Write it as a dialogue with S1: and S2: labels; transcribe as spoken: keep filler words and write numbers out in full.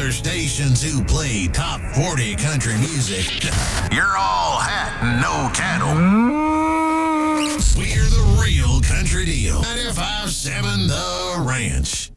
S1: other stations who play top forty country music. You're all hat and no cattle. We're the real country deal. ninety-five point seven The Ranch.